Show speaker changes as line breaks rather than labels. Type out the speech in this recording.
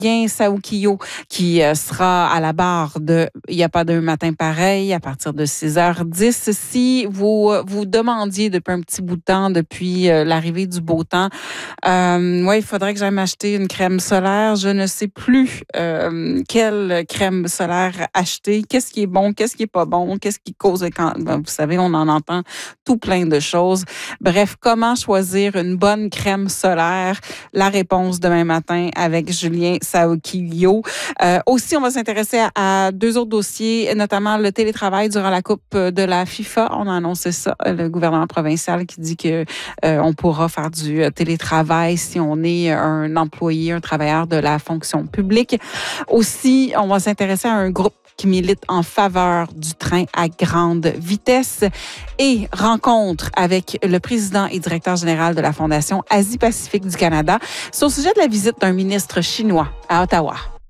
Julien Saoukio qui sera à la barre de Il n'y a pas d'un matin pareil à partir de 6h10. Si vous vous demandiez depuis un petit bout de temps, depuis l'arrivée du beau temps, il faudrait que j'aille m'acheter une crème solaire. Je ne sais plus quelle crème solaire acheter. Qu'est-ce qui est bon, qu'est-ce qui est pas bon, qu'est-ce qui cause... vous savez, on en entend tout plein de choses. Bref, comment choisir une bonne crème solaire? La réponse demain matin avec Julien Saoukio. Aussi, on va s'intéresser à deux autres dossiers, notamment le télétravail durant la Coupe de la FIFA. On a annoncé ça, le gouvernement provincial qui dit que on pourra faire du télétravail si on est un employé, un travailleur de la fonction publique. Aussi, on va s'intéresser à un groupe qui milite en faveur du train à grande vitesse et rencontre avec le président et directeur général de la Fondation Asie-Pacifique du Canada. C'est au sujet de la visite d'un ministre chinois à Ottawa.